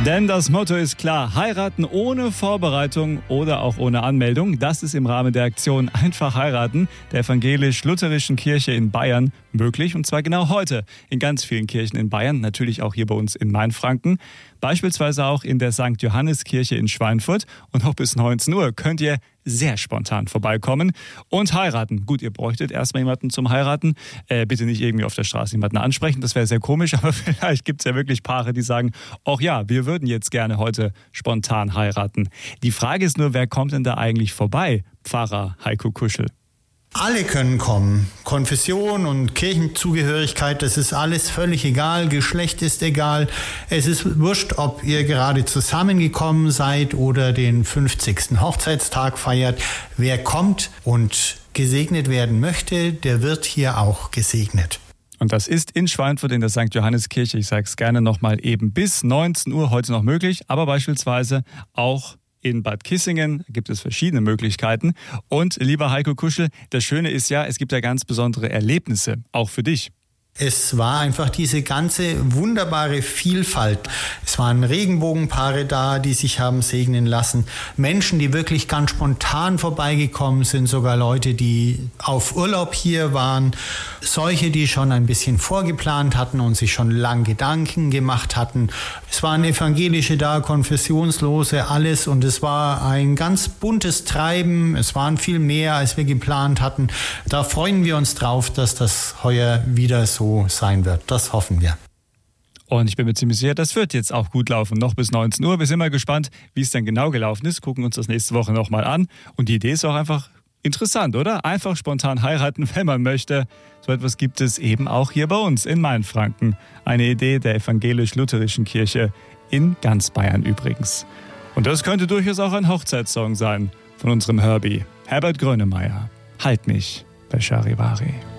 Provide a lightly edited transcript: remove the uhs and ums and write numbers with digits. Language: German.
Denn das Motto ist klar: Heiraten ohne Vorbereitung oder auch ohne Anmeldung. Das ist im Rahmen der Aktion Einfach heiraten der evangelisch-lutherischen Kirche in Bayern möglich. Und zwar genau heute in ganz vielen Kirchen in Bayern, natürlich auch hier bei uns in Mainfranken. Beispielsweise auch in der St. Johanneskirche in Schweinfurt. Und noch bis 19 Uhr könnt ihr sehr spontan vorbeikommen und heiraten. Gut, ihr bräuchtet erstmal jemanden zum Heiraten. Bitte nicht irgendwie auf der Straße jemanden ansprechen, das wäre sehr komisch, aber vielleicht gibt es ja wirklich Paare, die sagen, ach ja, wir würden jetzt gerne heute spontan heiraten. Die Frage ist nur, wer kommt denn da eigentlich vorbei? Pfarrer Heiko Kuschel. Alle können kommen. Konfession und Kirchenzugehörigkeit, das ist alles völlig egal. Geschlecht ist egal. Es ist wurscht, ob ihr gerade zusammengekommen seid oder den 50. Hochzeitstag feiert. Wer kommt und gesegnet werden möchte, der wird hier auch gesegnet. Und das ist in Schweinfurt in der St. Johanneskirche. Ich sage es gerne nochmal eben bis 19 Uhr heute noch möglich, aber beispielsweise auch in Bad Kissingen gibt es verschiedene Möglichkeiten. Und lieber Heiko Kuschel, das Schöne ist ja, es gibt ja ganz besondere Erlebnisse, auch für dich. Es war einfach diese ganze wunderbare Vielfalt. Es waren Regenbogenpaare da, die sich haben segnen lassen. Menschen, die wirklich ganz spontan vorbeigekommen sind, sogar Leute, die auf Urlaub hier waren. Solche, die schon ein bisschen vorgeplant hatten und sich schon lang Gedanken gemacht hatten. Es waren Evangelische da, Konfessionslose, alles. Und es war ein ganz buntes Treiben. Es waren viel mehr, als wir geplant hatten. Da freuen wir uns drauf, dass das heuer wieder so sein wird. Das hoffen wir. Und ich bin mir ziemlich sicher, das wird jetzt auch gut laufen, noch bis 19 Uhr. Wir sind mal gespannt, wie es dann genau gelaufen ist. Gucken uns das nächste Woche nochmal an. Und die Idee ist auch einfach interessant, oder? Einfach spontan heiraten, wenn man möchte. So etwas gibt es eben auch hier bei uns in Mainfranken. Eine Idee der evangelisch-lutherischen Kirche in ganz Bayern übrigens. Und das könnte durchaus auch ein Hochzeitssong sein von unserem Herbie, Herbert Grönemeyer. Halt mich bei Charivari.